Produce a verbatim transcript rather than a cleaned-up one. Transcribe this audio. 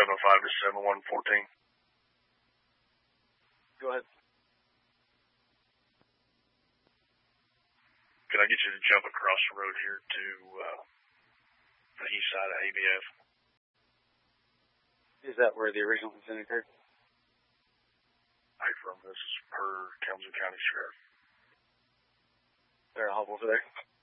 seven five to seven one fourteen. Go ahead. Can I get you to jump across the road here to uh, the east side of A B F? Is that where the original incident occurred? Hey, from this is per Kalamazoo County Sheriff. Is there a hub over there?